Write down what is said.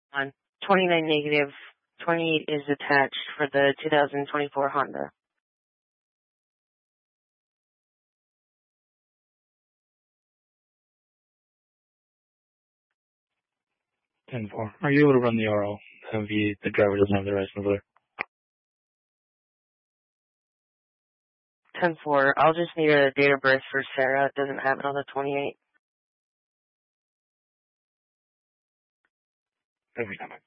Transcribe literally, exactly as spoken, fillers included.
On twenty-nine negative, twenty-eight is attached for the two thousand twenty-four Honda. ten four. Are you able to run the R O? Have you, the driver doesn't have the license there. ten four. I'll just need a date of birth for Sarah. It doesn't have it on the twenty-eight. Every time I